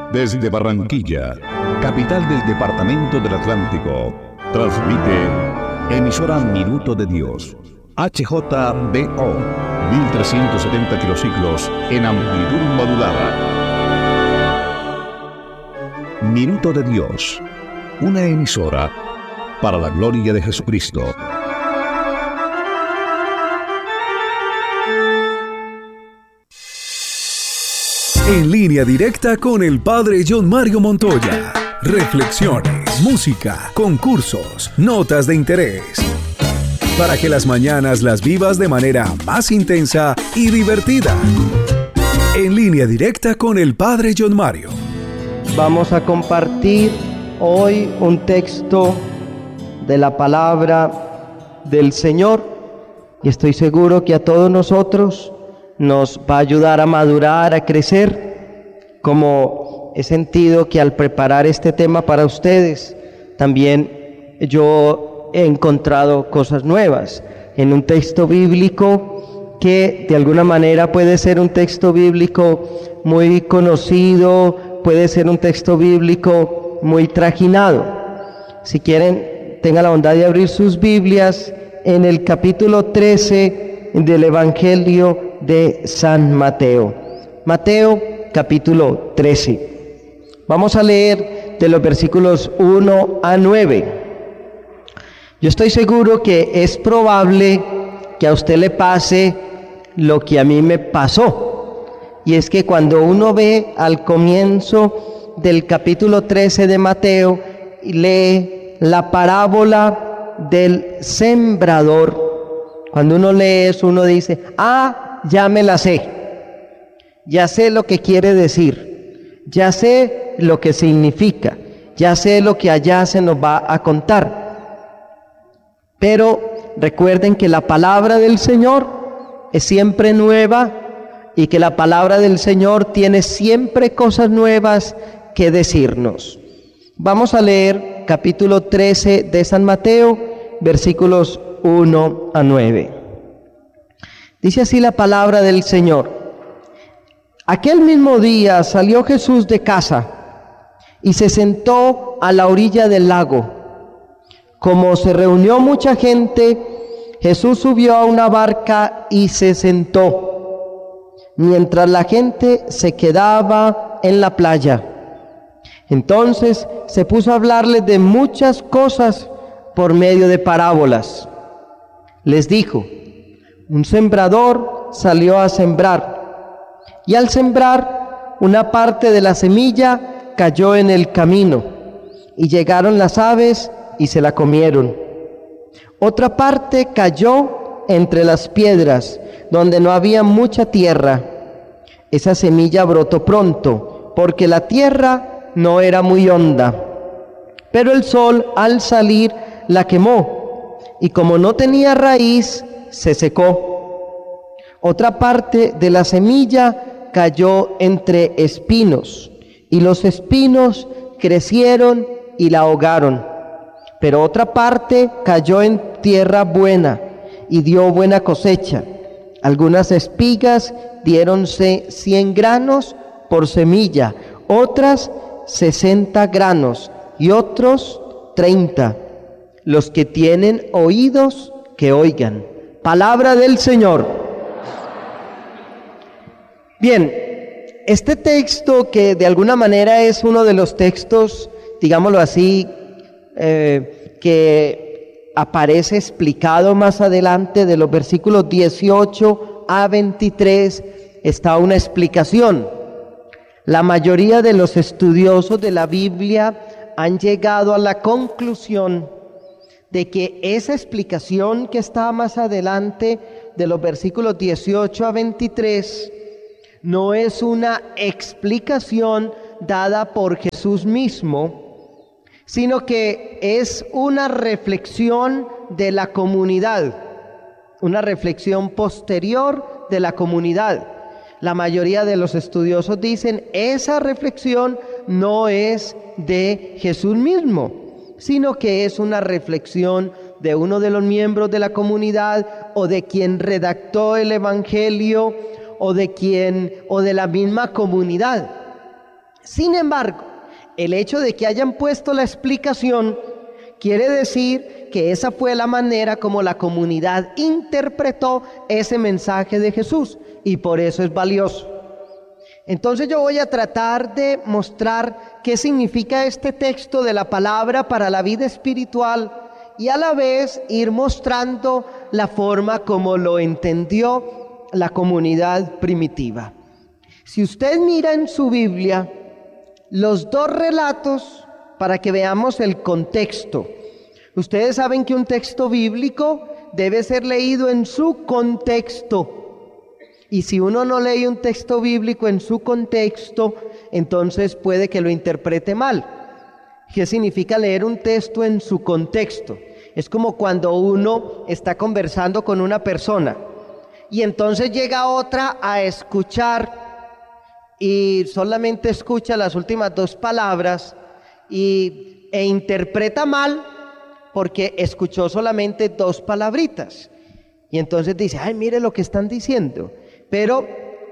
Desde Barranquilla, capital del Departamento del Atlántico, transmite emisora Minuto de Dios, HJBO, 1370 kilociclos en amplitud modulada. Minuto de Dios, una emisora para la gloria de Jesucristo. En línea directa con el Padre John Mario Montoya. Reflexiones, música, concursos, notas de interés. Para que las mañanas las vivas de manera más intensa y divertida. En línea directa con el Padre John Mario. Vamos a compartir hoy un texto de la palabra del Señor y estoy seguro que a todos nosotros nos va a ayudar a madurar, a crecer, como he sentido que al preparar este tema para ustedes, también yo he encontrado cosas nuevas en un texto bíblico que de alguna manera puede ser un texto bíblico muy conocido, puede ser un texto bíblico muy trajinado. Si quieren, tengan la bondad de abrir sus Biblias en el capítulo 13 del Evangelio de San Mateo. Mateo capítulo 13. Vamos a leer de los versículos 1 a 9. Yo estoy seguro que es probable que a usted le pase lo que a mí me pasó. Y es que cuando uno ve al comienzo del capítulo 13 de Mateo y lee la parábola del sembrador, cuando uno lee eso uno dice, ya me la sé, ya sé lo que quiere decir, ya sé lo que significa, ya sé lo que allá se nos va a contar. Pero recuerden que la palabra del Señor es siempre nueva y que la palabra del Señor tiene siempre cosas nuevas que decirnos. Vamos a leer capítulo 13 de San Mateo, versículos 1 a 9. Dice así la palabra del Señor. Aquel mismo día salió Jesús de casa y se sentó a la orilla del lago. Como se reunió mucha gente, Jesús subió a una barca y se sentó, mientras la gente se quedaba en la playa. Entonces se puso a hablarles de muchas cosas por medio de parábolas. Les dijo: un sembrador salió a sembrar, y al sembrar, una parte de la semilla cayó en el camino, y llegaron las aves y se la comieron. Otra parte cayó entre las piedras, donde no había mucha tierra. Esa semilla brotó pronto, porque la tierra no era muy honda. Pero el sol, al salir, la quemó, y como no tenía raíz, se secó. Otra parte de la semilla cayó entre espinos, y los espinos crecieron y la ahogaron. Pero otra parte cayó en tierra buena y dio buena cosecha. Algunas espigas diéronse 100 granos por semilla, otras 60 granos y otros 30. Los que tienen oídos, que oigan. Palabra del Señor. Bien, este texto que de alguna manera es uno de los textos, digámoslo así, que aparece explicado más adelante de los versículos 18 a 23, está una explicación. La mayoría de los estudiosos de la Biblia han llegado a la conclusión de que esa explicación que está más adelante de los versículos 18 a 23 no es una explicación dada por Jesús mismo, sino que es una reflexión de la comunidad, una reflexión posterior de la comunidad. La mayoría de los estudiosos dicen, esa reflexión no es de Jesús mismo, sino que es una reflexión de uno de los miembros de la comunidad o de quien redactó el Evangelio o de la misma comunidad. Sin embargo, el hecho de que hayan puesto la explicación quiere decir que esa fue la manera como la comunidad interpretó ese mensaje de Jesús, y por eso es valioso. Entonces yo voy a tratar de mostrar qué significa este texto de la palabra para la vida espiritual y a la vez ir mostrando la forma como lo entendió la comunidad primitiva. Si usted mira en su Biblia los dos relatos para que veamos el contexto. Ustedes saben que un texto bíblico debe ser leído en su contexto. Y si uno no lee un texto bíblico en su contexto, entonces puede que lo interprete mal. ¿Qué significa leer un texto en su contexto? Es como cuando uno está conversando con una persona y entonces llega otra a escuchar y solamente escucha las últimas dos palabras e interpreta mal porque escuchó solamente dos palabritas. Y entonces dice, ay, mire lo que están diciendo. Pero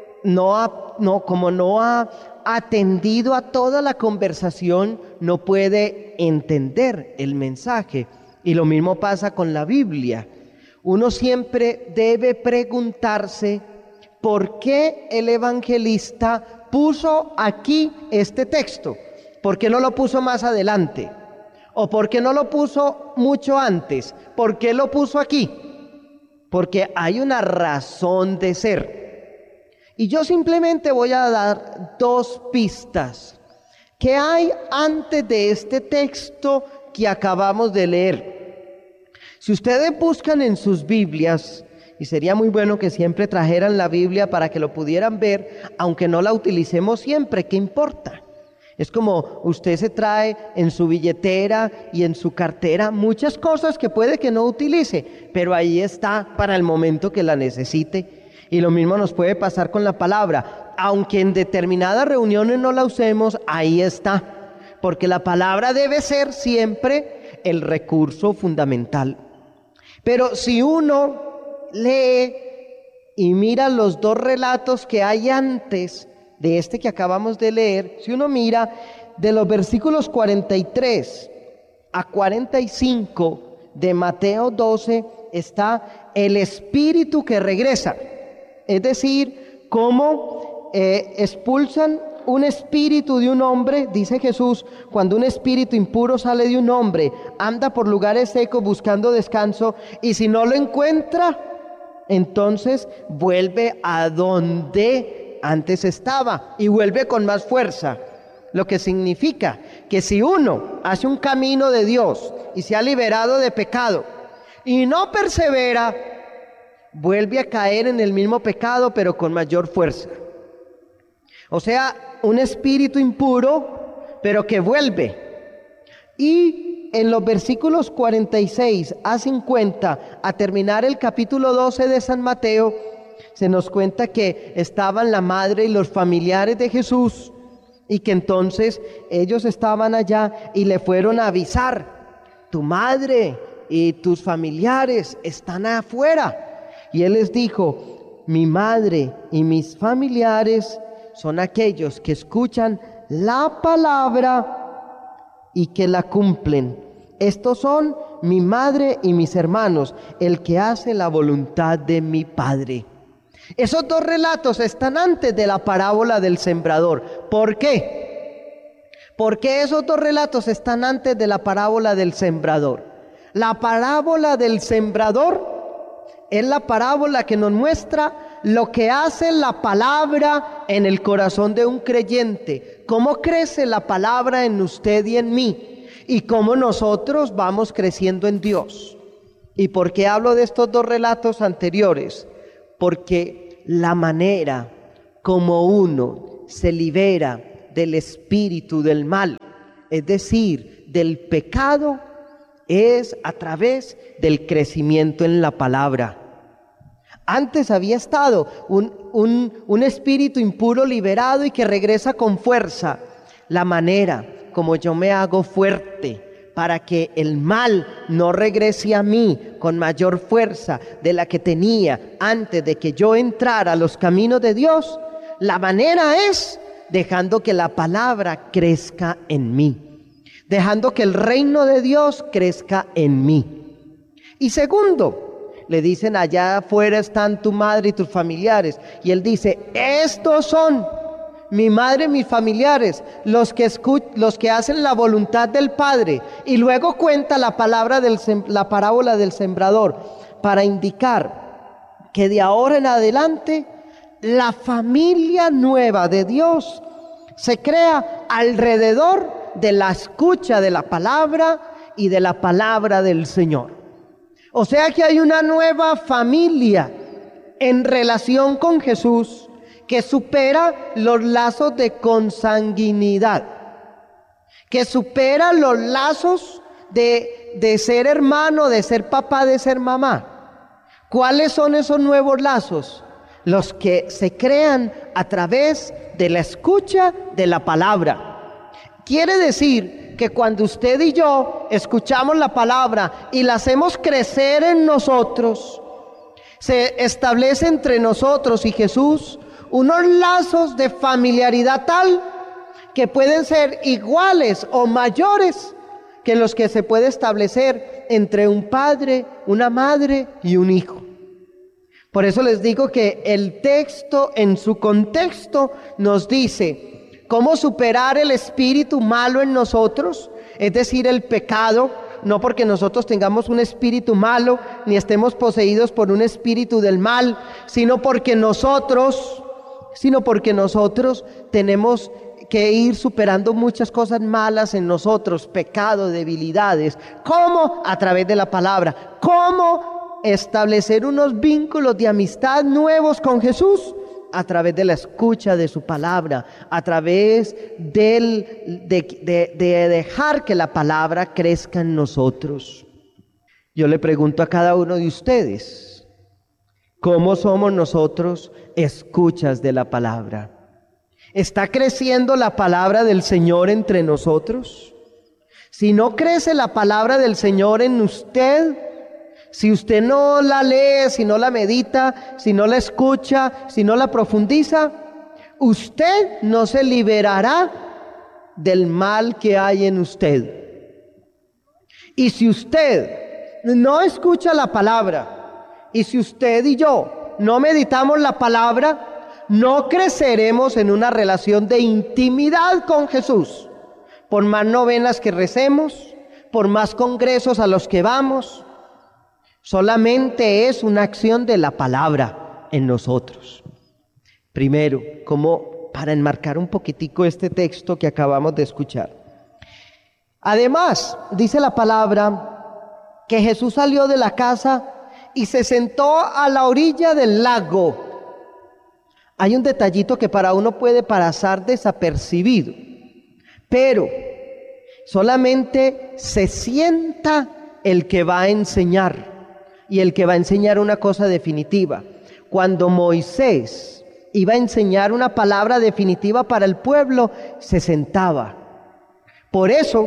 como no ha atendido a toda la conversación, no puede entender el mensaje. Y lo mismo pasa con la Biblia. Uno siempre debe preguntarse por qué el evangelista puso aquí este texto. ¿Por qué no lo puso más adelante? ¿O por qué no lo puso mucho antes? ¿Por qué lo puso aquí? Porque hay una razón de ser. Y yo simplemente voy a dar dos pistas. ¿Qué hay antes de este texto que acabamos de leer? Si ustedes buscan en sus Biblias, y sería muy bueno que siempre trajeran la Biblia para que lo pudieran ver, aunque no la utilicemos siempre, ¿qué importa? Es como usted se trae en su billetera y en su cartera muchas cosas que puede que no utilice, pero ahí está para el momento que la necesite. Y lo mismo nos puede pasar con la palabra. Aunque en determinadas reuniones no la usemos, ahí está. Porque la palabra debe ser siempre el recurso fundamental. Pero si uno lee y mira los dos relatos que hay antes de este que acabamos de leer, si uno mira de los versículos 43 a 45 de Mateo 12, está el espíritu que regresa. Es decir, cómo expulsan un espíritu de un hombre, dice Jesús, cuando un espíritu impuro sale de un hombre, anda por lugares secos buscando descanso, y si no lo encuentra, entonces vuelve a donde antes estaba y vuelve con más fuerza. Lo que significa que si uno hace un camino de Dios y se ha liberado de pecado y no persevera, vuelve a caer en el mismo pecado, pero con mayor fuerza. O sea, un espíritu impuro, pero que vuelve. Y en los versículos 46 a 50, a terminar el capítulo 12 de San Mateo, se nos cuenta que estaban la madre y los familiares de Jesús, y que entonces ellos estaban allá y le fueron a avisar, tu madre y tus familiares están afuera. Y él les dijo, mi madre y mis familiares son aquellos que escuchan la palabra y que la cumplen. Estos son mi madre y mis hermanos, el que hace la voluntad de mi Padre. Esos dos relatos están antes de la parábola del sembrador. ¿Por qué? ¿Por qué esos dos relatos están antes de la parábola del sembrador? La parábola del sembrador es la parábola que nos muestra lo que hace la palabra en el corazón de un creyente, cómo crece la palabra en usted y en mí, y cómo nosotros vamos creciendo en Dios. ¿Y por qué hablo de estos dos relatos anteriores? Porque la manera como uno se libera del espíritu del mal, es decir, del pecado, es a través del crecimiento en la palabra. Antes había estado un espíritu impuro liberado y que regresa con fuerza. La manera como yo me hago fuerte para que el mal no regrese a mí con mayor fuerza de la que tenía antes de que yo entrara a los caminos de Dios, la manera es dejando que la palabra crezca en mí, dejando que el reino de Dios crezca en mí. Y segundo, le dicen: allá afuera están tu madre y tus familiares. Y él dice: estos son mi madre y mis familiares, los que hacen la voluntad del Padre. Y luego cuenta la parábola del sembrador, para indicar que de ahora en adelante la familia nueva de Dios se crea alrededor de la escucha de la palabra y de la palabra del Señor. O sea que hay una nueva familia en relación con Jesús que supera los lazos de consanguinidad, que supera los lazos de ser hermano, de ser papá, de ser mamá. ¿Cuáles son esos nuevos lazos? Los que se crean a través de la escucha de la palabra. Quiere decir que cuando usted y yo escuchamos la palabra y la hacemos crecer en nosotros, se establece entre nosotros y Jesús unos lazos de familiaridad tal que pueden ser iguales o mayores que los que se puede establecer entre un padre, una madre y un hijo. Por eso les digo que el texto en su contexto nos dice cómo superar el espíritu malo en nosotros, es decir, el pecado, no porque nosotros tengamos un espíritu malo, ni estemos poseídos por un espíritu del mal, sino porque nosotros tenemos que ir superando muchas cosas malas en nosotros, pecado, debilidades. ¿Cómo? A través de la palabra. ¿Cómo establecer unos vínculos de amistad nuevos con Jesús? A través de la escucha de su palabra, a través de dejar que la palabra crezca en nosotros. Yo le pregunto a cada uno de ustedes: ¿cómo somos nosotros escuchas de la palabra? ¿Está creciendo la palabra del Señor entre nosotros? Si no crece la palabra del Señor en usted, si usted no la lee, si no la medita, si no la escucha, si no la profundiza, usted no se liberará del mal que hay en usted. Y si usted no escucha la palabra, y si usted y yo no meditamos la palabra, no creceremos en una relación de intimidad con Jesús. Por más novenas que recemos, por más congresos a los que vamos, solamente es una acción de la palabra en nosotros. Primero, como para enmarcar un poquitico este texto que acabamos de escuchar. Además, dice la palabra que Jesús salió de la casa y se sentó a la orilla del lago. Hay un detallito que para uno puede pasar desapercibido, pero solamente se sienta el que va a enseñar. Y el que va a enseñar una cosa definitiva. Cuando Moisés iba a enseñar una palabra definitiva para el pueblo, se sentaba. Por eso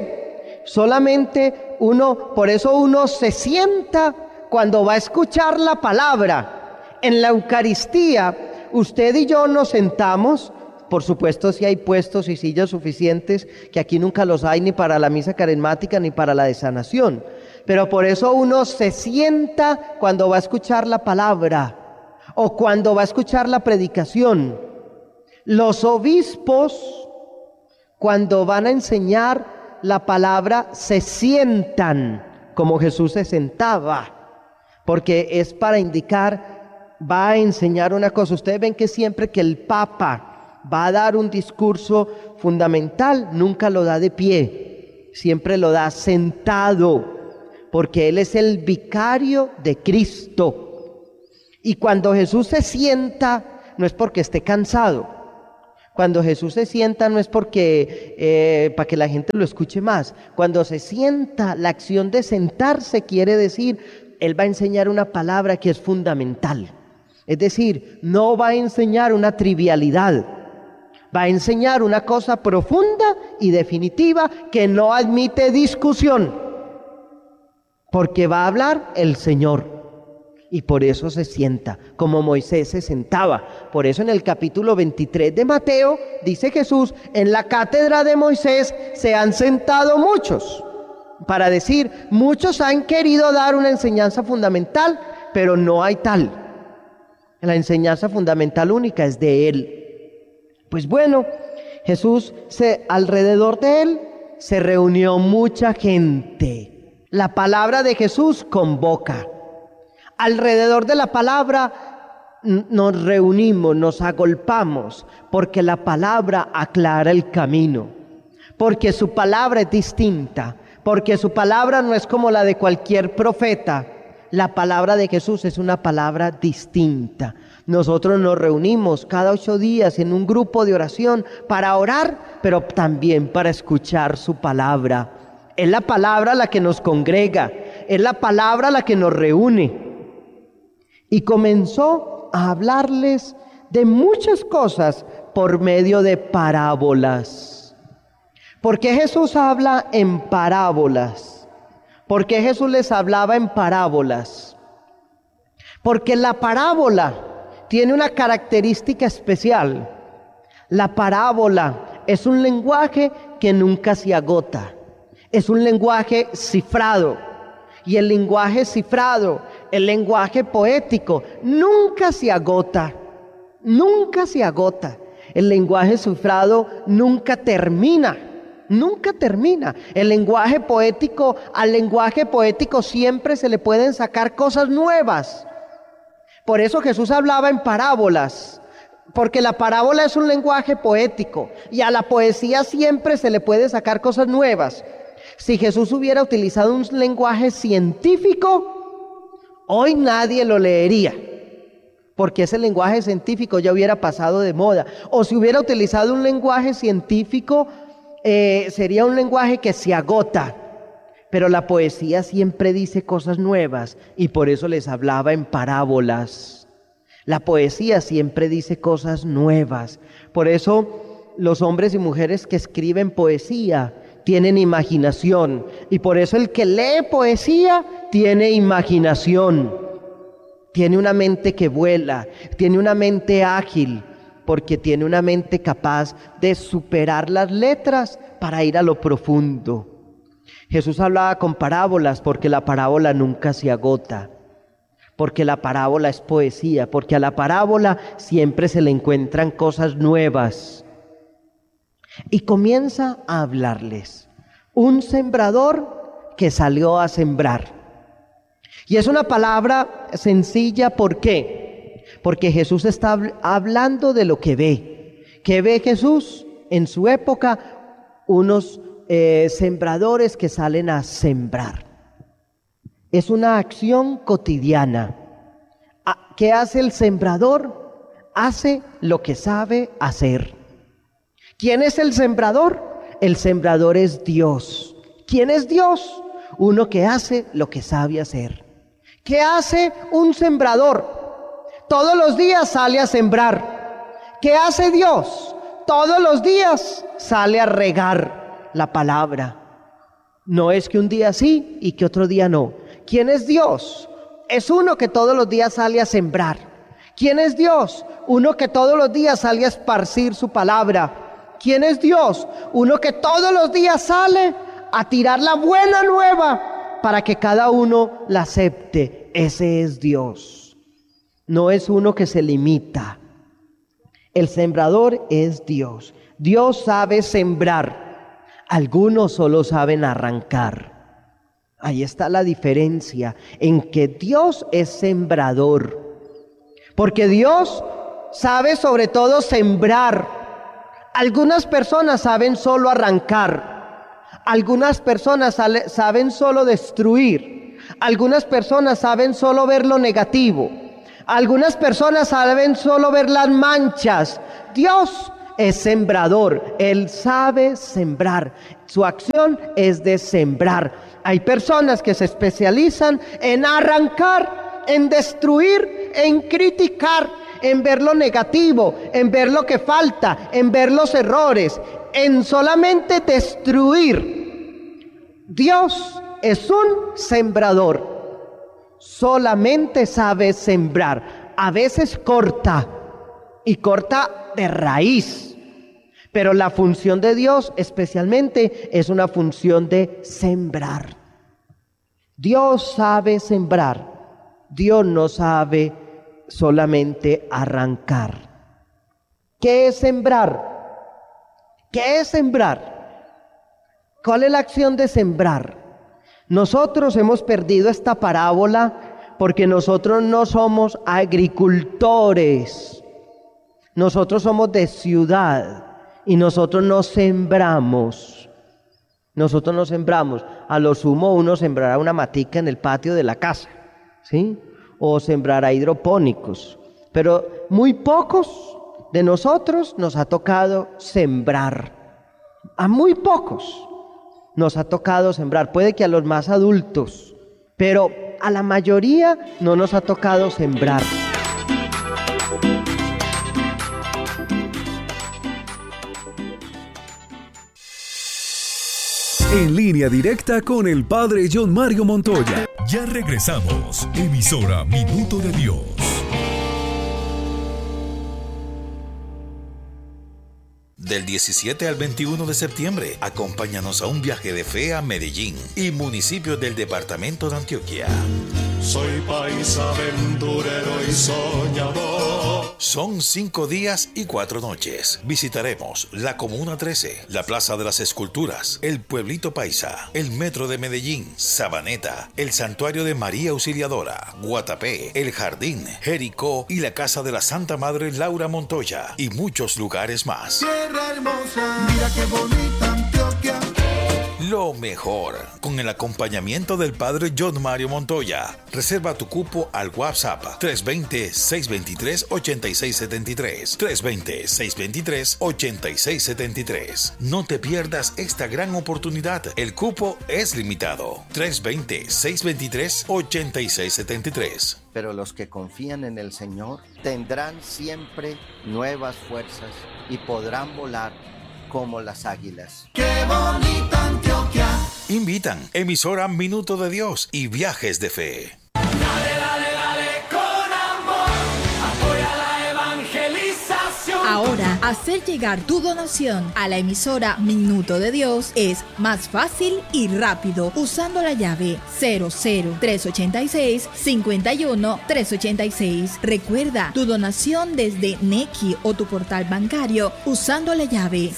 uno se sienta cuando va a escuchar la palabra. En la Eucaristía, usted y yo nos sentamos. Por supuesto, si hay puestos y sillas suficientes, que aquí nunca los hay ni para la misa carismática ni para la de sanación. Pero por eso uno se sienta cuando va a escuchar la palabra o cuando va a escuchar la predicación. Los obispos, cuando van a enseñar la palabra, se sientan como Jesús se sentaba, porque es para indicar, va a enseñar una cosa. Ustedes ven que siempre que el Papa va a dar un discurso fundamental, nunca lo da de pie, siempre lo da sentado, porque Él es el vicario de Cristo. Y cuando Jesús se sienta, no es porque esté cansado. Cuando Jesús se sienta no es porque para que la gente lo escuche más. Cuando se sienta, la acción de sentarse quiere decir, Él va a enseñar una palabra que es fundamental. Es decir, no va a enseñar una trivialidad, va a enseñar una cosa profunda y definitiva que no admite discusión. Porque va a hablar el Señor. Y por eso se sienta, como Moisés se sentaba. Por eso en el capítulo 23 de Mateo, dice Jesús, en la cátedra de Moisés se han sentado muchos. Para decir, muchos han querido dar una enseñanza fundamental, pero no hay tal. La enseñanza fundamental única es de Él. Pues bueno, Jesús, alrededor de Él se reunió mucha gente. La palabra de Jesús convoca. Alrededor de la palabra nos reunimos, nos agolpamos, porque la palabra aclara el camino, porque su palabra es distinta, porque su palabra no es como la de cualquier profeta. La palabra de Jesús es una palabra distinta. Nosotros nos reunimos cada 8 días en un grupo de oración para orar, pero también para escuchar su palabra. Es la palabra la que nos congrega, es la palabra la que nos reúne. Y comenzó a hablarles de muchas cosas por medio de parábolas. ¿Por qué Jesús habla en parábolas? ¿Por qué Jesús les hablaba en parábolas? Porque la parábola tiene una característica especial. La parábola es un lenguaje que nunca se agota. Es un lenguaje cifrado. Y el lenguaje cifrado, el lenguaje poético, nunca se agota. Nunca se agota. El lenguaje cifrado nunca termina. Nunca termina. El lenguaje poético, al lenguaje poético siempre se le pueden sacar cosas nuevas. Por eso Jesús hablaba en parábolas, porque la parábola es un lenguaje poético y a la poesía siempre se le puede sacar cosas nuevas. Si Jesús hubiera utilizado un lenguaje científico, hoy nadie lo leería, porque ese lenguaje científico ya hubiera pasado de moda. O si hubiera utilizado un lenguaje científico, sería un lenguaje que se agota. Pero la poesía siempre dice cosas nuevas y por eso les hablaba en parábolas. La poesía siempre dice cosas nuevas. Por eso los hombres y mujeres que escriben poesía tienen imaginación. Y por eso el que lee poesía tiene imaginación. Tiene una mente que vuela, tiene una mente ágil, porque tiene una mente capaz de superar las letras para ir a lo profundo. Jesús hablaba con parábolas porque la parábola nunca se agota, porque la parábola es poesía, porque a la parábola siempre se le encuentran cosas nuevas. Y comienza a hablarles. Un sembrador que salió a sembrar. Y es una palabra sencilla, ¿por qué? Porque Jesús está hablando de lo que ve. ¿Qué ve Jesús? En su época, unos sembradores que salen a sembrar. Es una acción cotidiana. ¿Qué hace el sembrador? Hace lo que sabe hacer. ¿Quién es el sembrador? El sembrador es Dios. ¿Quién es Dios? Uno que hace lo que sabe hacer. ¿Qué hace un sembrador? Todos los días sale a sembrar. ¿Qué hace Dios? Todos los días sale a regar la palabra. No es que un día sí y que otro día no. ¿Quién es Dios? Es uno que todos los días sale a sembrar. ¿Quién es Dios? Uno que todos los días sale a esparcir su palabra. ¿Quién es Dios? Uno que todos los días sale a tirar la buena nueva para que cada uno la acepte. Ese es Dios. No es uno que se limita. El sembrador es Dios. Dios sabe sembrar. Algunos solo saben arrancar. Ahí está la diferencia en que Dios es sembrador. Porque Dios sabe sobre todo sembrar. Algunas personas saben solo arrancar. Algunas personas saben solo destruir. Algunas personas saben solo ver lo negativo. Algunas personas saben solo ver las manchas. Dios es sembrador. Él sabe sembrar. Su acción es de sembrar. Hay personas que se especializan en arrancar, en destruir, en criticar, en ver lo negativo, en ver lo que falta, en ver los errores, en solamente destruir. Dios es un sembrador. solamente sabe sembrar. A veces corta, y corta de raíz. Pero la función de Dios especialmente es una función de sembrar. Dios sabe sembrar. Dios no sabe solamente arrancar. ¿Qué es sembrar? ¿Qué es sembrar? ¿Cuál es la acción de sembrar? Nosotros hemos perdido esta parábola porque nosotros no somos agricultores. Nosotros somos de ciudad y nosotros no sembramos. Nosotros no sembramos. A lo sumo uno sembrará una matica en el patio de la casa, ¿sí? O sembrará hidropónicos. Pero muy pocos de nosotros nos ha tocado sembrar. A muy pocos nos ha tocado sembrar. Puede que a los más adultos, pero a la mayoría no nos ha tocado sembrar. En línea directa con el Padre John Mario Montoya. Ya regresamos. Emisora Minuto de Dios. Del 17 al 21 de septiembre, acompáñanos a un viaje de fe a Medellín y municipios del departamento de Antioquia. Soy paisa, aventurero y soñador. Son 5 días y 4 noches. Visitaremos la Comuna 13, la Plaza de las Esculturas, el Pueblito Paisa, el Metro de Medellín, Sabaneta, el Santuario de María Auxiliadora, Guatapé, el Jardín, Jericó y la Casa de la Santa Madre Laura Montoya y muchos lugares más. Tierra hermosa, mira qué bonita Antioquia. Lo mejor, con el acompañamiento del Padre John Mario Montoya. Reserva tu cupo al WhatsApp 320-623-8673. 320-623-8673. No te pierdas esta gran oportunidad. El cupo es limitado. 320-623-8673. Pero los que confían en el Señor tendrán siempre nuevas fuerzas y podrán volar como las águilas. ¡Qué bonita Antioquia! Invitan emisora Minuto de Dios y Viajes de Fe. Dale, dale, dale con amor. Apoya la evangelización. Ahora, hacer llegar tu donación a la emisora Minuto de Dios es más fácil y rápido usando la llave 00386-51-386. Recuerda tu donación desde Nequi o tu portal bancario usando la llave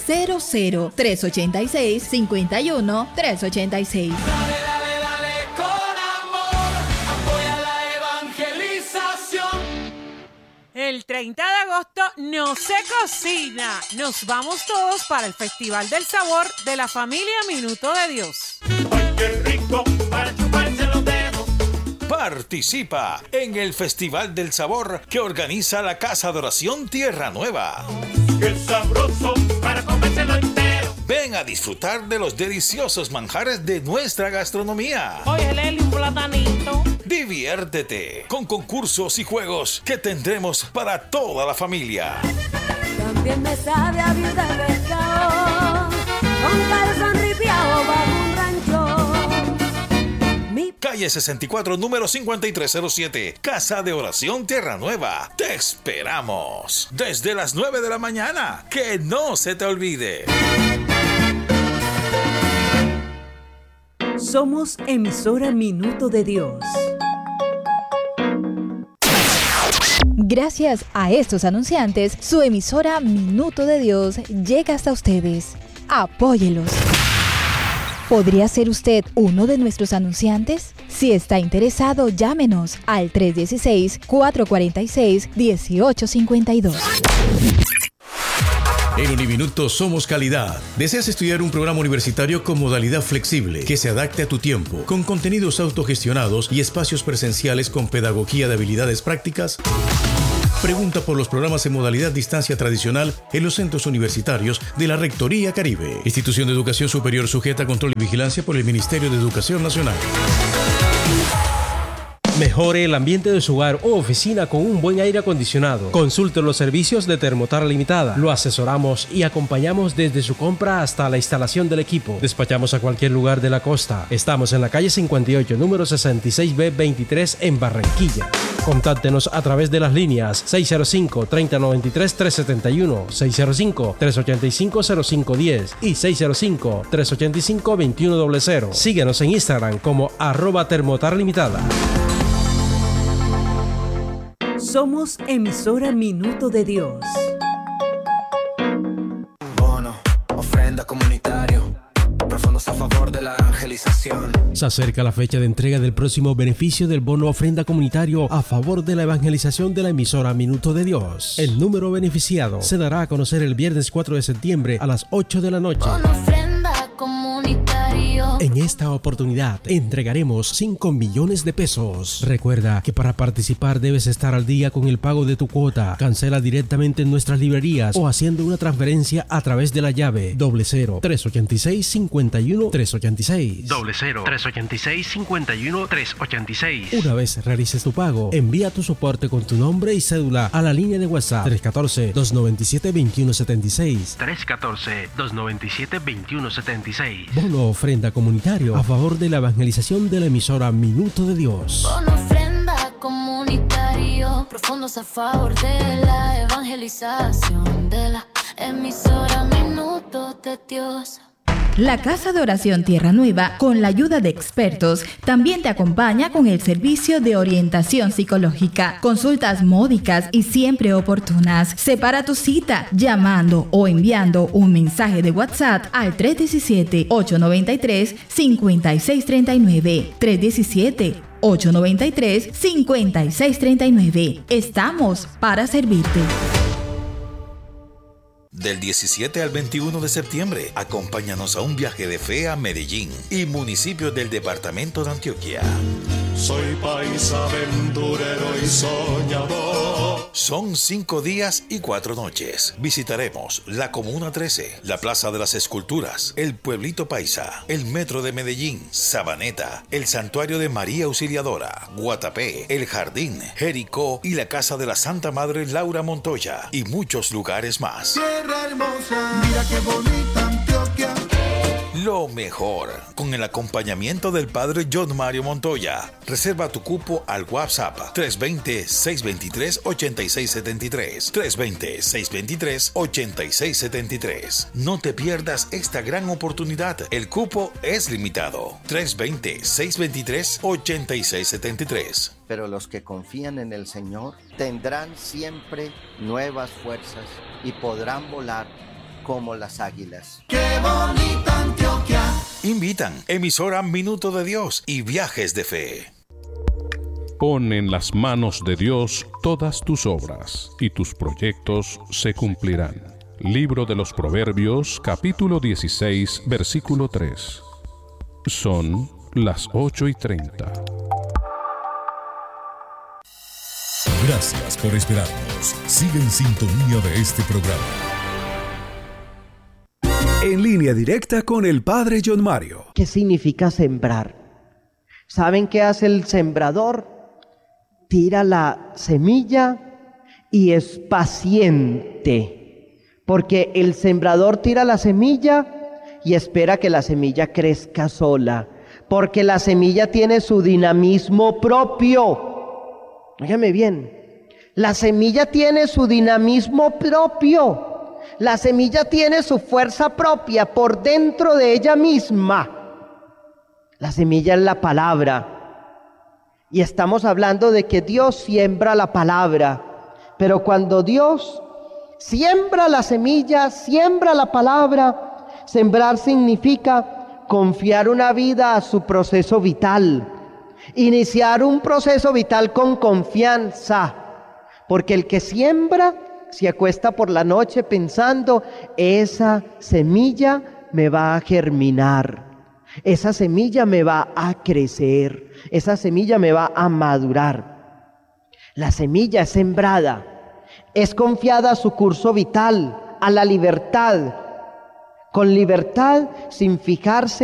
00386-51-386. Dale, dale, dale con amor. Apoya la evangelización. El 30 de agosto no se cocina. Nos vamos todos para el Festival del Sabor de la familia Minuto de Dios. ¡Ay, qué rico! Para chuparse los dedos. Participa en el Festival del Sabor que organiza la Casa de Oración Tierra Nueva. ¡Qué sabroso! Para comérselo entero. Ven a disfrutar de los deliciosos manjares de nuestra gastronomía. Oye, Leli, un platanito. Diviértete con concursos y juegos que tendremos para toda la familia. También me sabe a viuda de pescado, con calzón ripiado bajo un rancho. Calle 64, número 5307, Casa de Oración Tierra Nueva. Te esperamos desde las 9 de la mañana. Que no se te olvide. Somos emisora Minuto de Dios. Gracias a estos anunciantes, su emisora Minuto de Dios llega hasta ustedes. Apóyelos. ¿Podría ser usted uno de nuestros anunciantes? Si está interesado, llámenos al 316-446-1852. En Uniminuto somos calidad. ¿Deseas estudiar un programa universitario con modalidad flexible que se adapte a tu tiempo, con contenidos autogestionados y espacios presenciales con pedagogía de habilidades prácticas? Pregunta por los programas en modalidad distancia tradicional en los centros universitarios de la Rectoría Caribe, institución de educación superior sujeta a control y vigilancia por el Ministerio de Educación Nacional. Mejore el ambiente de su hogar o oficina con un buen aire acondicionado. Consulte los servicios de Termotar Limitada. Lo asesoramos y acompañamos desde su compra hasta la instalación del equipo. Despachamos a cualquier lugar de la costa. Estamos en la calle 58, número 66B23 en Barranquilla. Contáctenos a través de las líneas 605-3093-371, 605-385-0510 y 605-385-2100. Síguenos en Instagram como @Termotar Limitada. Somos emisora Minuto de Dios. Bono, ofrenda comunitario, profundos a favor de la evangelización. Se acerca la fecha de entrega del próximo beneficio del bono ofrenda comunitario a favor de la evangelización de la emisora Minuto de Dios. El número beneficiado se dará a conocer el viernes 4 de septiembre a las 8 de la noche. Bono ofrenda comunitario. En esta oportunidad entregaremos 5 millones de pesos. Recuerda que para participar debes estar al día con el pago de tu cuota. Cancela directamente en nuestras librerías o haciendo una transferencia a través de la llave 00-386-51-386. 00-386-51-386. Una vez realices tu pago, envía tu soporte con tu nombre y cédula a la línea de WhatsApp 314-297-2176. 314-297-2176. Bono ofrenda comunitario a favor de la evangelización de la emisora Minuto de Dios. Bono ofrenda comunitario, profundos a favor de la evangelización de la emisora Minuto de Dios. La Casa de Oración Tierra Nueva, con la ayuda de expertos, también te acompaña con el servicio de orientación psicológica, consultas módicas y siempre oportunas. Separa tu cita llamando o enviando un mensaje de WhatsApp al 317-893-5639. 317-893-5639. Estamos para servirte. Del 17 al 21 de septiembre, acompáñanos a un viaje de fe a Medellín y municipios del departamento de Antioquia. Soy paisa, aventurero y soñador. Son 5 días y 4 noches. Visitaremos la Comuna 13, la Plaza de las Esculturas, el Pueblito Paisa, el Metro de Medellín, Sabaneta, el Santuario de María Auxiliadora, Guatapé, el Jardín, Jericó y la Casa de la Santa Madre Laura Montoya y muchos lugares más. Tierra hermosa, mira qué bonita Antioquia. Lo mejor, con el acompañamiento del Padre John Mario Montoya. Reserva tu cupo al WhatsApp 320-623-8673. 320-623-8673. No te pierdas esta gran oportunidad. El cupo es limitado. 320-623-8673. Pero los que confían en el Señor tendrán siempre nuevas fuerzas y podrán volar como las águilas. ¡Qué bonita Antioquia! Invitan emisora Minuto de Dios y Viajes de Fe. Pon en las manos de Dios todas tus obras, y tus proyectos se cumplirán. Libro de los Proverbios, capítulo 16, versículo 3. Son las 8:30. Gracias por esperarnos. Sigue en sintonía de este programa. En línea directa con el Padre John Mario. ¿Qué significa sembrar? ¿Saben qué hace el sembrador? Tira la semilla y es paciente. Porque el sembrador tira la semilla y espera que la semilla crezca sola. Porque la semilla tiene su dinamismo propio. Óigame bien. La semilla tiene su dinamismo propio. La semilla tiene su fuerza propia por dentro de ella misma. La semilla es la palabra. Y estamos hablando de que Dios siembra la palabra. Pero cuando Dios siembra la semilla, siembra la palabra, sembrar significa confiar una vida a su proceso vital. Iniciar un proceso vital con confianza. Porque el que siembra se acuesta por la noche pensando, esa semilla me va a germinar, esa semilla me va a crecer, esa semilla me va a madurar. La semilla es sembrada, es confiada a su curso vital, a la libertad, con libertad sin fijarse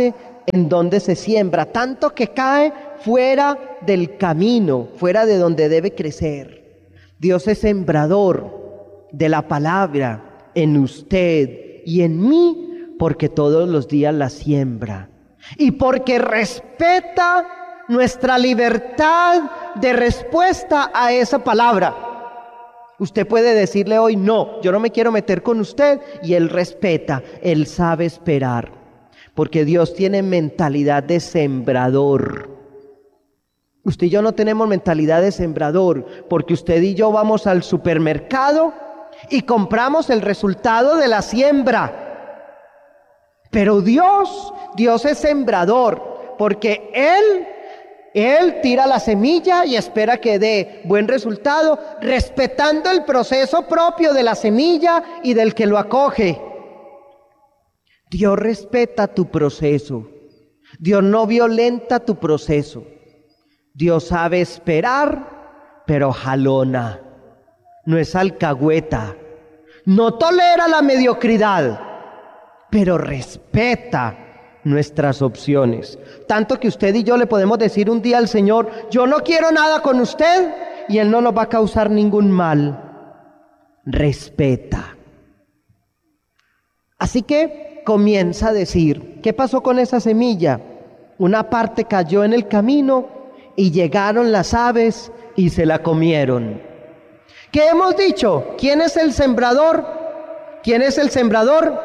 en donde se siembra, tanto que cae fuera del camino, fuera de donde debe crecer. Dios es sembrador de la palabra en usted y en mí, porque todos los días la siembra. Y porque respeta nuestra libertad de respuesta a esa palabra. Usted puede decirle hoy, no, yo no me quiero meter con usted, y Él respeta, Él sabe esperar. Porque Dios tiene mentalidad de sembrador. Usted y yo no tenemos mentalidad de sembrador, porque usted y yo vamos al supermercado y compramos el resultado de la siembra. Pero Dios es sembrador, porque Él tira la semilla y espera que dé buen resultado, respetando el proceso propio de la semilla y del que lo acoge. Dios respeta tu proceso. Dios no violenta tu proceso. Dios sabe esperar, pero jalona. No es alcahueta. No tolera la mediocridad, pero respeta nuestras opciones. Tanto que usted y yo le podemos decir un día al Señor, yo no quiero nada con usted, y Él no nos va a causar ningún mal. Respeta. Así que comienza a decir, ¿qué pasó con esa semilla? Una parte cayó en el camino y llegaron las aves y se la comieron. ¿Qué hemos dicho? ¿Quién es el sembrador? ¿Quién es el sembrador?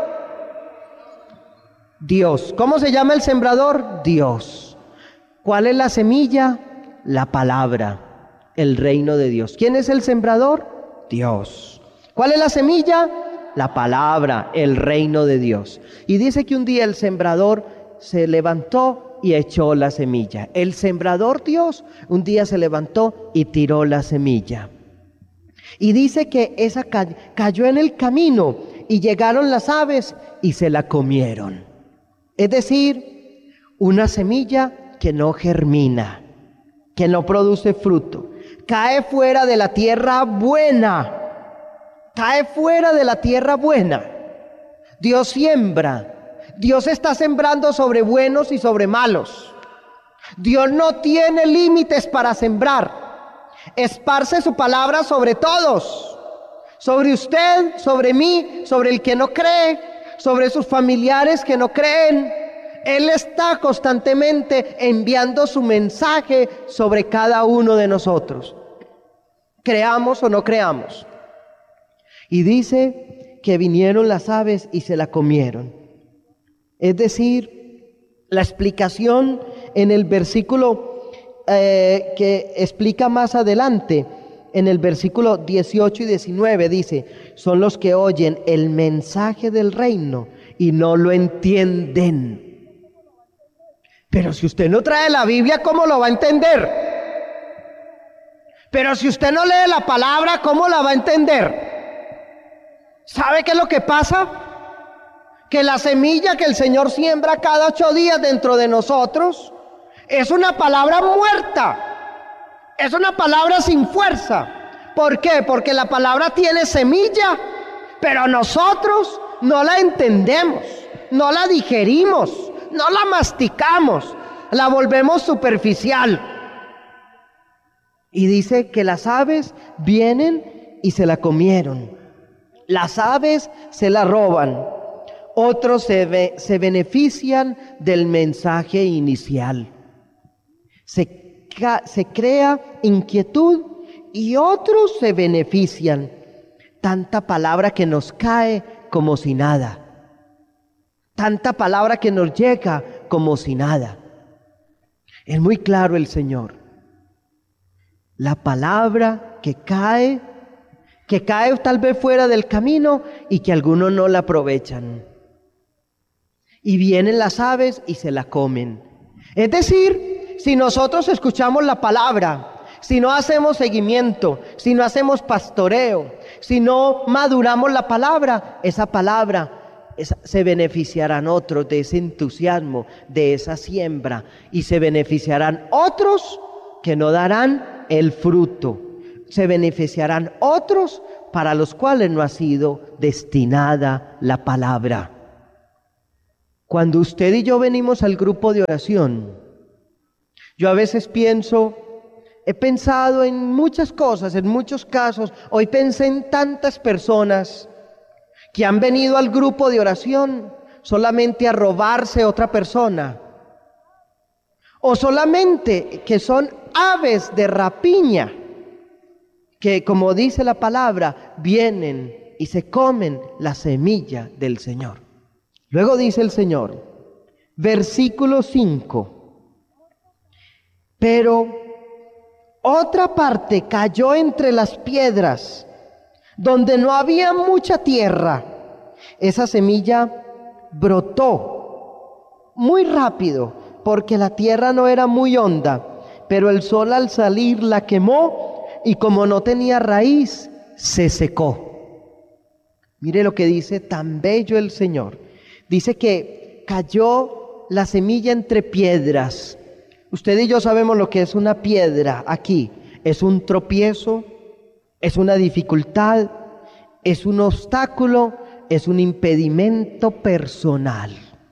Dios. ¿Cómo se llama el sembrador? Dios. ¿Cuál es la semilla? La palabra, el reino de Dios. ¿Quién es el sembrador? Dios. ¿Cuál es la semilla? La palabra, el reino de Dios. Y dice que un día el sembrador se levantó y echó la semilla. El sembrador Dios un día se levantó y tiró la semilla. Y dice que esa cayó en el camino y llegaron las aves y se la comieron. Es decir, una semilla que no germina, que no produce fruto. Cae fuera de la tierra buena. Cae fuera de la tierra buena. Dios siembra. Dios está sembrando sobre buenos y sobre malos. Dios no tiene límites para sembrar. Esparce su palabra sobre todos. Sobre usted, sobre mí, sobre el que no cree, sobre sus familiares que no creen. Él está constantemente enviando su mensaje sobre cada uno de nosotros. Creamos o no creamos. Y dice que vinieron las aves y se la comieron. Es decir, la explicación en el versículo que explica más adelante, en el versículo 18 y 19 dice, son los que oyen el mensaje del reino y no lo entienden. Pero si usted no trae la Biblia, ¿cómo lo va a entender? Pero si usted no lee la palabra, ¿cómo la va a entender? ¿Sabe qué es lo que pasa? Que la semilla que el Señor siembra cada 8 días dentro de nosotros es una palabra muerta. Es una palabra sin fuerza. ¿Por qué? Porque la palabra tiene semilla, pero nosotros no la entendemos, no la digerimos, no la masticamos, la volvemos superficial. Y dice que las aves vienen y se la comieron. Las aves se la roban. Otros se benefician del mensaje inicial. Se crea inquietud y otros se benefician. Tanta palabra que nos cae como si nada. Tanta palabra que nos llega como si nada. Es muy claro el Señor. La palabra que cae tal vez fuera del camino y que algunos no la aprovechan. Y vienen las aves y se la comen. Es decir, si nosotros escuchamos la palabra, si no hacemos seguimiento, si no hacemos pastoreo, si no maduramos la palabra, esa palabra se beneficiarán otros de ese entusiasmo, de esa siembra, y se beneficiarán otros que no darán el fruto. Se beneficiarán otros para los cuales no ha sido destinada la palabra. Cuando usted y yo venimos al grupo de oración, yo a veces he pensado en muchas cosas, en muchos casos. Hoy pensé en tantas personas que han venido al grupo de oración solamente a robarse a otra persona, o solamente que son aves de rapiña, que como dice la palabra, vienen y se comen la semilla del Señor. Luego dice el Señor, versículo 5, pero otra parte cayó entre las piedras, donde no había mucha tierra. Esa semilla brotó muy rápido, porque la tierra no era muy honda, pero el sol al salir la quemó, y como no tenía raíz, se secó. Mire lo que dice tan bello el Señor. Dice que cayó la semilla entre piedras. Usted y yo sabemos lo que es una piedra aquí. Es un tropiezo, es una dificultad, es un obstáculo, es un impedimento personal.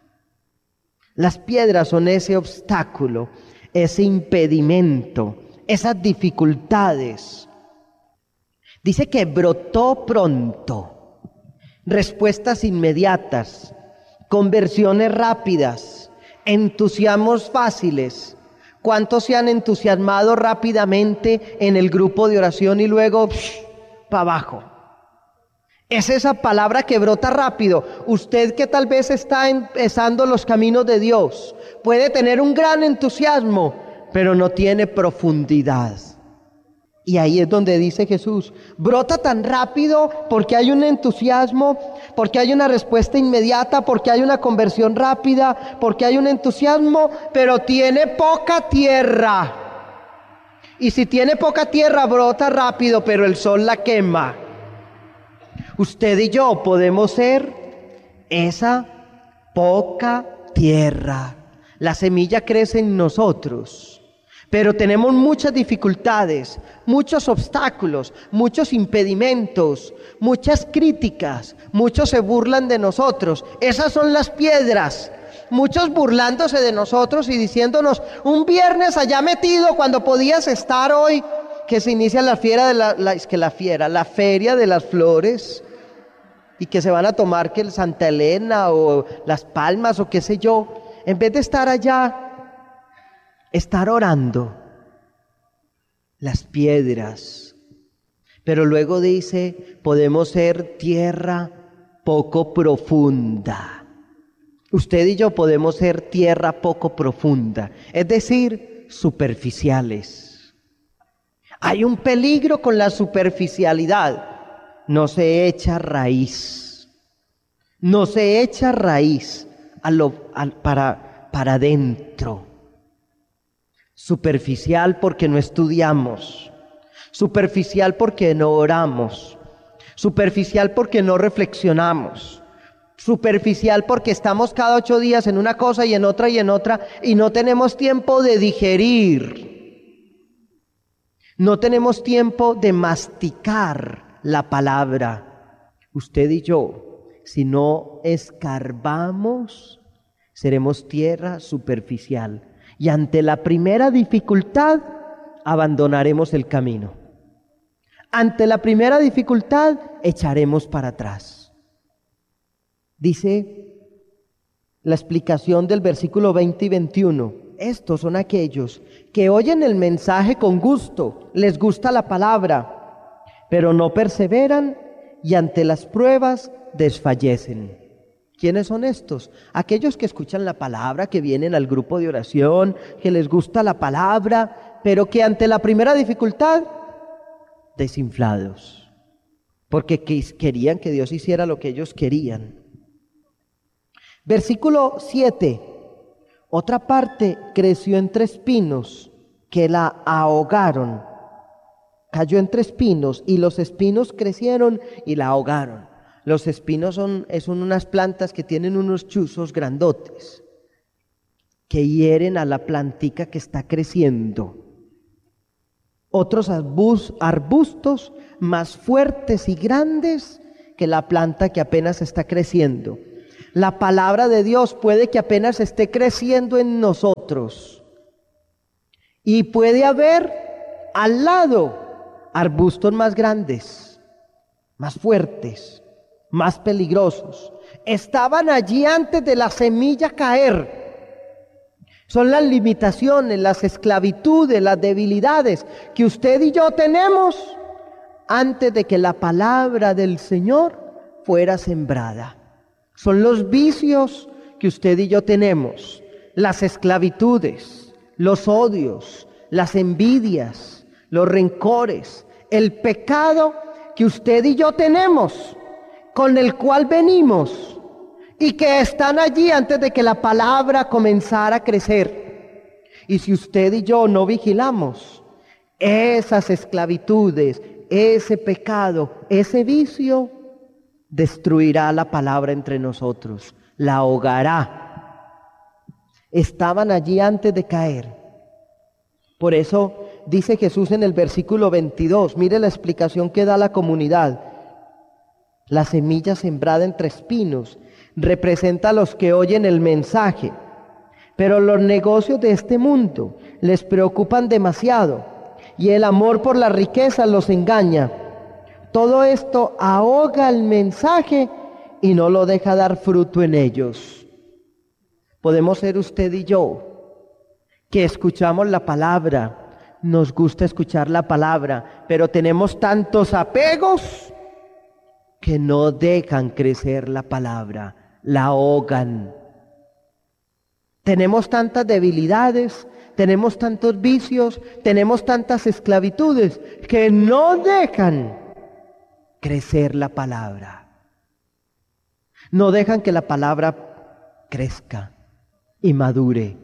Las piedras son ese obstáculo, ese impedimento, esas dificultades. Dice que brotó pronto, respuestas inmediatas, conversiones rápidas, entusiasmos fáciles. ¿Cuántos se han entusiasmado rápidamente en el grupo de oración y luego para abajo? Es esa palabra que brota rápido. Usted que tal vez está empezando los caminos de Dios, puede tener un gran entusiasmo, pero no tiene profundidad. Y ahí es donde dice Jesús, brota tan rápido porque hay un entusiasmo, porque hay una respuesta inmediata, porque hay una conversión rápida, porque hay un entusiasmo, pero tiene poca tierra. Y si tiene poca tierra, brota rápido, pero el sol la quema. Usted y yo podemos ser esa poca tierra. La semilla crece en nosotros, pero tenemos muchas dificultades, muchos obstáculos, muchos impedimentos, muchas críticas. Muchos se burlan de nosotros. Esas son las piedras. Muchos burlándose de nosotros y diciéndonos, un viernes allá metido cuando podías estar hoy, que se inicia la feria de las flores, y que se van a tomar que el Santa Elena o las Palmas o qué sé yo, en vez de estar allá, estar orando. Las piedras. Pero luego dice, podemos ser tierra poco profunda. Usted y yo podemos ser tierra poco profunda, es decir, superficiales. Hay un peligro con la superficialidad. No se echa raíz. No se echa raíz para adentro. Superficial porque no estudiamos. Superficial porque no oramos. Superficial porque no reflexionamos. Superficial porque estamos cada 8 días en una cosa y en otra y no tenemos tiempo de digerir. No tenemos tiempo de masticar la palabra. Usted y yo, si no escarbamos, seremos tierra superficial. Y ante la primera dificultad, abandonaremos el camino. Ante la primera dificultad, echaremos para atrás. Dice la explicación del versículo 20 y 21. Estos son aquellos que oyen el mensaje con gusto, les gusta la palabra, pero no perseveran y ante las pruebas desfallecen. ¿Quiénes son estos? Aquellos que escuchan la palabra, que vienen al grupo de oración, que les gusta la palabra, pero que ante la primera dificultad, desinflados, porque querían que Dios hiciera lo que ellos querían. Versículo 7. Otra parte creció entre espinos que la ahogaron. Cayó entre espinos y los espinos crecieron y la ahogaron. Los espinos son unas plantas que tienen unos chuzos grandotes que hieren a la plantica que está creciendo. Otros arbustos más fuertes y grandes que la planta que apenas está creciendo. La palabra de Dios puede que apenas esté creciendo en nosotros. Y puede haber al lado arbustos más grandes, más fuertes, más peligrosos. Estaban allí antes de la semilla caer. Son las limitaciones, las esclavitudes, las debilidades que usted y yo tenemos antes de que la palabra del Señor fuera sembrada. Son los vicios que usted y yo tenemos, las esclavitudes, los odios, las envidias, los rencores, el pecado que usted y yo tenemos, con el cual venimos y que están allí antes de que la palabra comenzara a crecer. Y si usted y yo no vigilamos, esas esclavitudes, ese pecado, ese vicio, destruirá la palabra entre nosotros, la ahogará. Estaban allí antes de caer. Por eso dice Jesús en el versículo 22, mire la explicación que da la comunidad. La semilla sembrada entre espinos representa a los que oyen el mensaje, pero los negocios de este mundo les preocupan demasiado y el amor por la riqueza los engaña. Todo esto ahoga el mensaje y no lo deja dar fruto en ellos. Podemos ser usted y yo, que escuchamos la palabra, nos gusta escuchar la palabra, pero tenemos tantos apegos que no dejan crecer la palabra, la ahogan. Tenemos tantas debilidades, tenemos tantos vicios, tenemos tantas esclavitudes que no dejan crecer la palabra. No dejan que la palabra crezca y madure.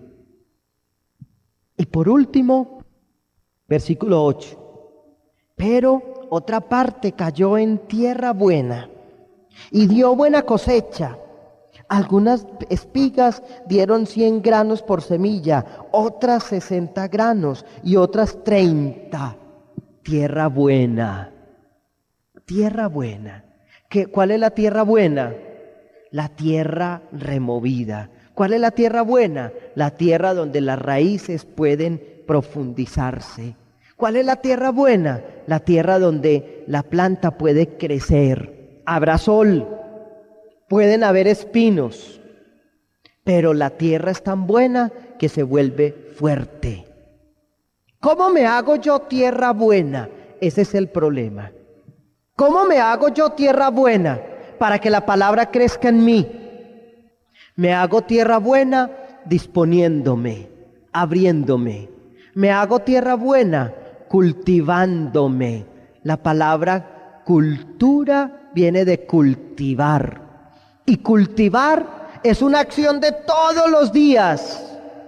Y por último, versículo 8. Pero otra parte cayó en tierra buena y dio buena cosecha. Algunas espigas dieron 100 granos por semilla, otras 60 granos y otras 30. Tierra buena. Tierra buena. ¿Cuál es la tierra buena? La tierra removida. ¿Cuál es la tierra buena? La tierra donde las raíces pueden profundizarse. ¿Cuál es la tierra buena? La tierra donde la planta puede crecer. Habrá sol, pueden haber espinos, pero la tierra es tan buena que se vuelve fuerte. ¿Cómo me hago yo tierra buena? Ese es el problema. ¿Cómo me hago yo tierra buena para que la palabra crezca en mí? Me hago tierra buena disponiéndome, abriéndome. Me hago tierra buena cultivándome. La palabra cultura viene de cultivar. Y cultivar es una acción de todos los días.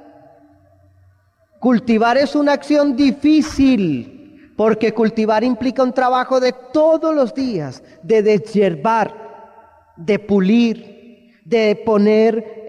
Cultivar es una acción difícil. Porque cultivar implica un trabajo de todos los días, de deshiervar, de pulir, de poner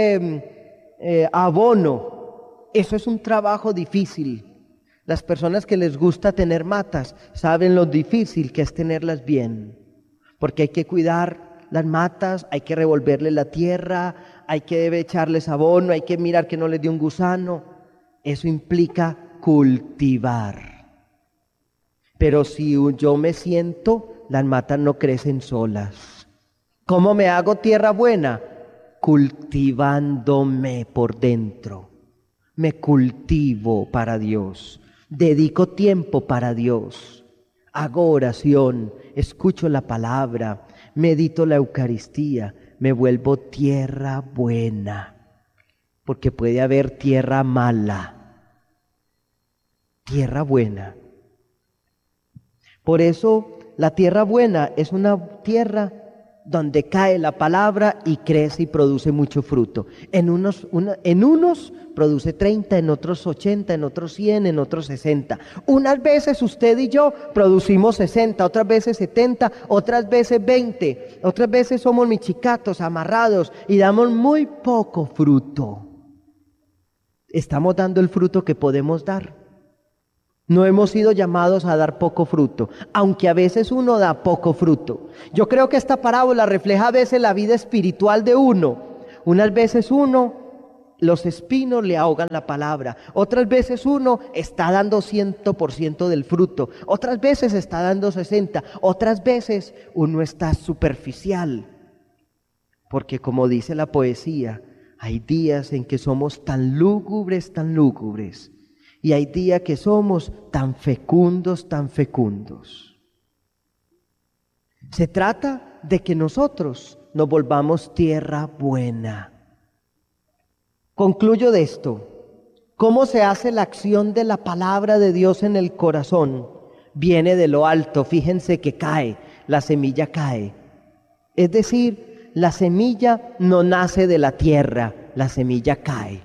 abono. Eso es un trabajo difícil. Las personas que les gusta tener matas saben lo difícil que es tenerlas bien. Porque hay que cuidar las matas, hay que revolverle la tierra, hay que echarles abono, hay que mirar que no les dé un gusano. Eso implica cultivar. Pero si yo me siento, las matas no crecen solas. ¿Cómo me hago tierra buena? Cultivándome por dentro. Me cultivo para Dios. Dedico tiempo para Dios. Hago oración, escucho la palabra, medito la Eucaristía. Me vuelvo tierra buena. Porque puede haber tierra mala. Tierra buena. Por eso la tierra buena es una tierra donde cae la palabra y crece y produce mucho fruto. En unos produce 30, en otros 80, en otros 100, en otros 60. Unas veces usted y yo producimos 60, otras veces 70, otras veces 20. Otras veces somos michicatos, amarrados y damos muy poco fruto. Estamos dando el fruto que podemos dar. No hemos sido llamados a dar poco fruto, aunque a veces uno da poco fruto. Yo creo que esta parábola refleja a veces la vida espiritual de uno. Unas veces los espinos le ahogan la palabra. Otras veces uno está dando 100% del fruto. Otras veces está dando 60%. Otras veces uno está superficial. Porque como dice la poesía, hay días en que somos tan lúgubres. Y hay días que somos tan fecundos. Se trata de que nosotros nos volvamos tierra buena. Concluyo de esto. ¿Cómo se hace la acción de la palabra de Dios en el corazón? Viene de lo alto. Fíjense que cae, la semilla cae. Es decir, la semilla no nace de la tierra, la semilla cae.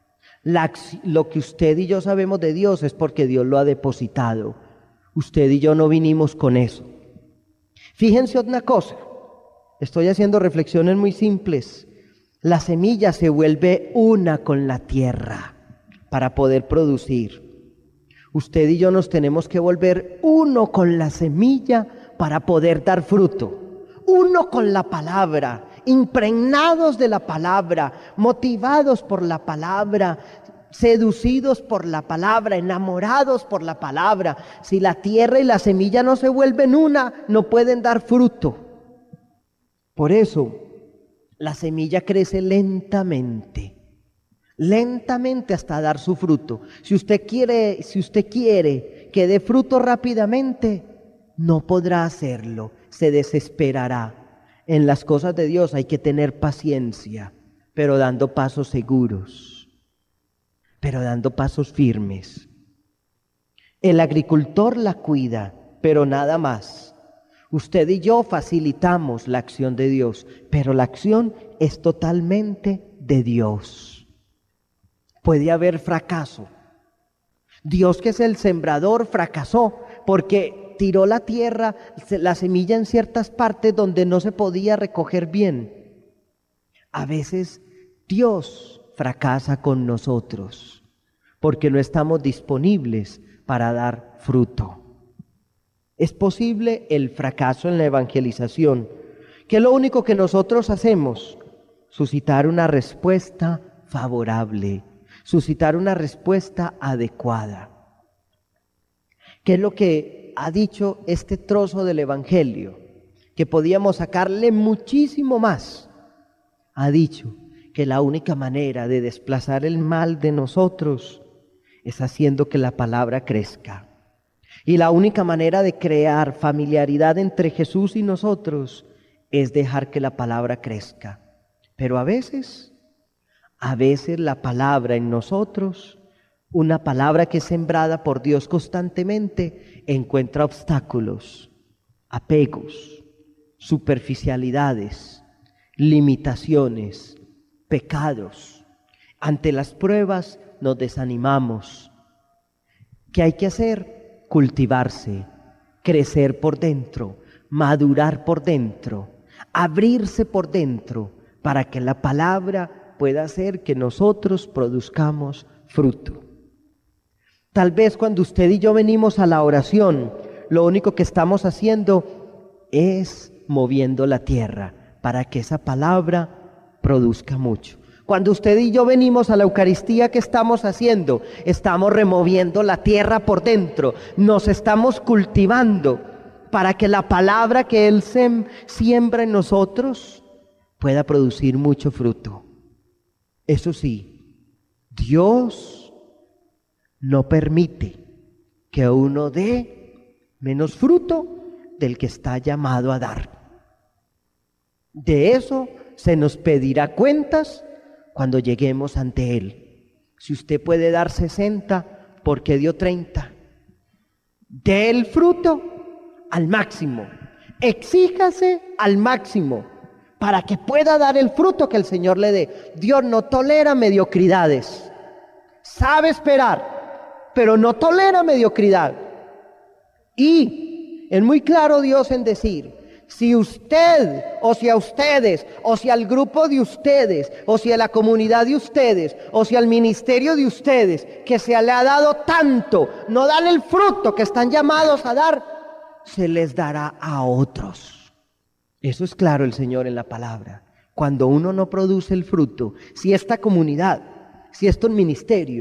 Lo que usted y yo sabemos de Dios es porque Dios lo ha depositado. Usted y yo no vinimos con eso. Fíjense una cosa, estoy haciendo reflexiones muy simples. La semilla se vuelve una con la tierra para poder producir. Usted y yo nos tenemos que volver uno con la semilla para poder dar fruto. Uno con la palabra, impregnados de la palabra, motivados por la palabra, seducidos por la palabra, enamorados por la palabra. Si la tierra y la semilla no se vuelven una, no pueden dar fruto. Por eso, la semilla crece lentamente hasta dar su fruto. Si usted quiere que dé fruto rápidamente, no podrá hacerlo, se desesperará. En las cosas de Dios hay que tener paciencia, pero dando pasos seguros, pero dando pasos firmes. El agricultor la cuida, pero nada más. Usted y yo facilitamos la acción de Dios, pero la acción es totalmente de Dios. Puede haber fracaso. Dios, que es el sembrador, fracasó porque tiró la tierra, la semilla en ciertas partes donde no se podía recoger bien. A veces Dios fracasa con nosotros porque no estamos disponibles para dar fruto. Es posible el fracaso en la evangelización, que es lo único que nosotros hacemos: suscitar una respuesta favorable, suscitar una respuesta adecuada. ¿Qué es lo que ha dicho este trozo del Evangelio? Que podíamos sacarle muchísimo más. Ha dicho que la única manera de desplazar el mal de nosotros es haciendo que la palabra crezca. Y la única manera de crear familiaridad entre Jesús y nosotros es dejar que la palabra crezca. Pero a veces la palabra en nosotros, una palabra que es sembrada por Dios constantemente, encuentra obstáculos, apegos, superficialidades, limitaciones, pecados. Ante las pruebas nos desanimamos. ¿Qué hay que hacer? Cultivarse, crecer por dentro, madurar por dentro, abrirse por dentro, para que la palabra pueda hacer que nosotros produzcamos fruto. Tal vez cuando usted y yo venimos a la oración, lo único que estamos haciendo es moviendo la tierra para que esa palabra produzca mucho. Cuando usted y yo venimos a la Eucaristía, ¿qué estamos haciendo? Estamos removiendo la tierra por dentro, nos estamos cultivando para que la palabra que Él siembra en nosotros pueda producir mucho fruto. Eso sí, Dios no permite que uno dé menos fruto del que está llamado a dar. De eso se nos pedirá cuentas cuando lleguemos ante Él. Si usted puede dar 60, ¿por qué dio 30? Dé el fruto al máximo, exíjase al máximo para que pueda dar el fruto que el Señor le dé. Dios no tolera mediocridades, sabe esperar, pero no tolera mediocridad. Y es muy claro Dios en decir: Si usted, o si a ustedes, o si al grupo de ustedes, o si a la comunidad de ustedes, o si al ministerio de ustedes, que se le ha dado tanto, no dan el fruto que están llamados a dar, se les dará a otros. Eso es claro el Señor en la palabra. Cuando uno no produce el fruto, si esta comunidad, si estos ministerios